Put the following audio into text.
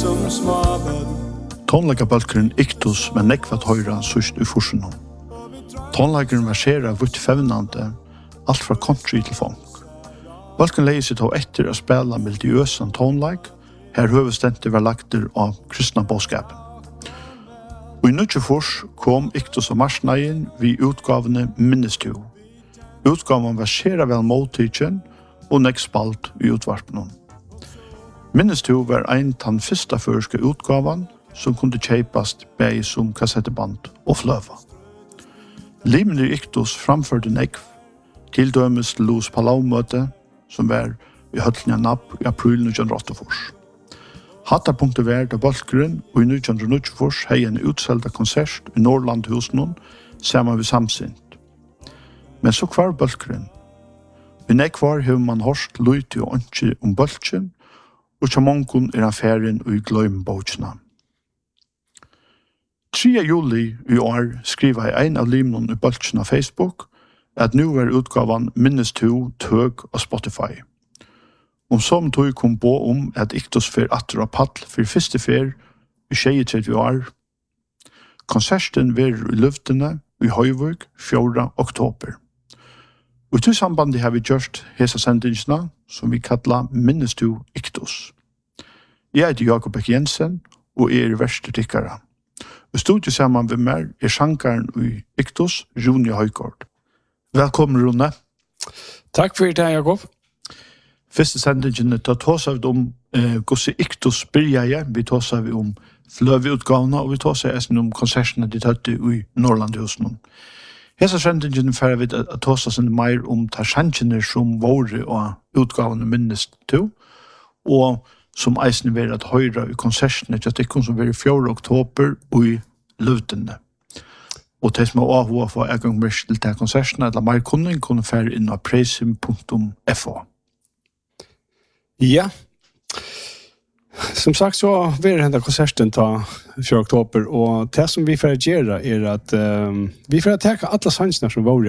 som småbød. Tonleikabalkeren Iktus med nekvat høyra sust i forsen. Tonleikeren verserer vidt fevnande, alt fra country til funk. Balken leier seg til etter å spela melodiøsen tonleik, her høvestente var lagter av kristna bådskapen. Og i 1924 kom Iktus og marsneien vid utgavene Minnestu. Utgaven verserer vel mottidjen og nekspalt i utvarpen. Minnestu var ein tann fyrsta førske utgaven som kunne kjeipast bei som kassetteband og fløva. Limen i Iktus framførte nekv til dømes Lus Palau-møte som var i høtlinja napp i april 1984. Hattarpunktet var da Balkeren og i 1924 hei en utselda konsert i Norrlandhusen sammen ved Samsint. Men så kvar Balkeren. I nekvar har man hørst løyti og ønske om Balkeren, og til mongon affæren og i gløymbåtsna. 3. juli i år skriva jeg ein av limnon i Balkeren av Facebook at nu var utgavan Minnestu tøg av Spotify. Som tog kom på at Iktus fer atter og pall for første fer i 23 år. Konserten var i luftene i Høyvøk 4. oktober. Og til sambandet har vi gjort hesa sendingsna som vi kallar Minnestu Iktus. Jeg heter Jakob Ek Jensen og er verste tikkara. Og studiet sammen med meg er sjankaren i Iktus, Rune Høykort. Velkommen, Rune. Takk for det, Jakob. Første sendingen tåser vi om hvordan Iktus byrja. Vi tåser vi om fløveutgavene, og vi tåser om konsertene de tøtte i Norrlandhusen. Hesa sendingen fører vi at tåser seg mer om tarsjankene som våre og utgavene minnes til, og som eisen vil at høyre i konsertene til at som vil 4. oktober og i Løvdene. Og til som er avhåret for en gang mer til til konsertene, eller mer kunne fære inn av presim.fo. Ja. Som sagt så vil hända konserten ta 4. oktober, og det som vi får gjøre er at vi får ta alla sangsene som var